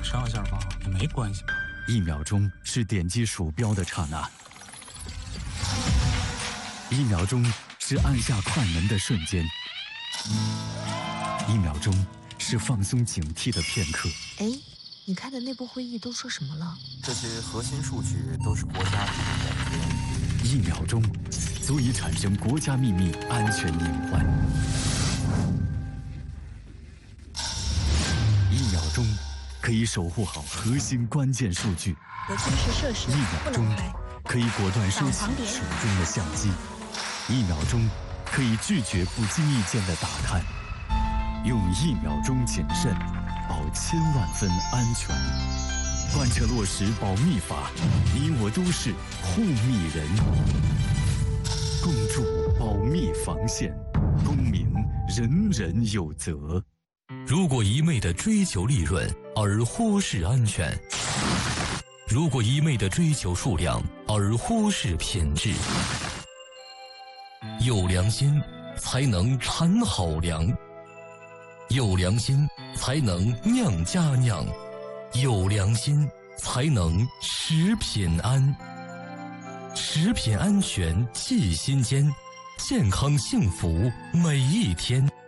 上下吧也没关系吧 ？1秒钟是点击鼠标的刹那，1秒钟是按下快门的瞬间，1秒钟是放松警惕的片刻。 哎，你开的内部会议都说什么了？ 这些核心数据都是国家秘密文件。 1秒钟足以产生国家秘密安全隐患。1秒钟可以守护好核心关键数据。 有军事设施 1秒钟可以果断收起手中的相机。1秒钟可以拒绝不经意间的打探。用1秒钟谨慎，保1000万分安全。贯彻落实保密法，你我都是护密人。共筑保密防线，公民人人有责。 如果一味地追求利润而忽视安全，如果一味地追求数量而忽视品质，有良心才能产好粮，有良心才能酿佳酿，有良心才能食品安。食品安全系心间，健康幸福每一天。